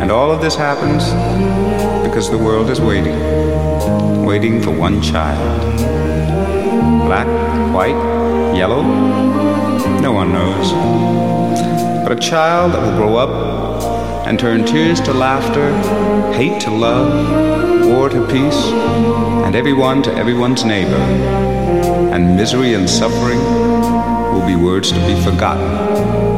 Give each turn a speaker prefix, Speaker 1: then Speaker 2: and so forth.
Speaker 1: And all of this happens because the world is waiting for one child. Black, white, yellow, no one knows. But a child that will grow up and turn tears to laughter, hate to love, war to peace, and everyone to everyone's neighbor. And misery and suffering will be words to be forgotten